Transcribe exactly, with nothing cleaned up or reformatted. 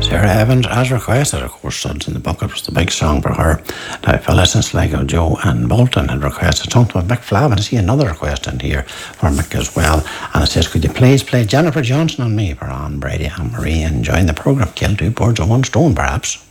Sarah Evans, as requested, of course, Suds in the Bucket was the big song for her. Now, for lessons like Joe and Bolton had requested something with Mick Flavin. I see another request in here for Mick as well. And it says, could you please play Jennifer Johnson on Me for Anne Brady and Marie enjoying the programme? Kill two birds with one stone, perhaps.